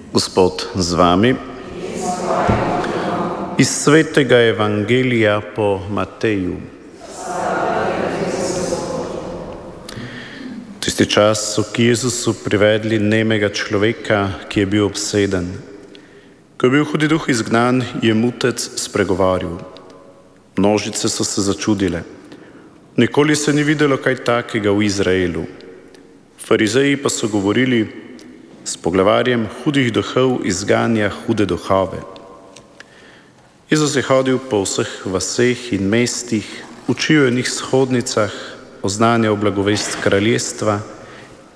Gospod z vami. Iz svetega evangelija po Mateju. Tisti čas so k Jezusu privedli nemega človeka, ki je bil obseden. Ko je bil hudi duh izgnan, je mutec spregovoril. Množice so se začudile. Nikoli se ni videlo kaj takega v Izraelu. Farizeji pa so govorili, s poglavarjem hudih duhov izganja hude duhove. Jezus je hodil po vseh vaseh in mestih, učil je v njih shodnicah, oznanjal blagovest kraljestva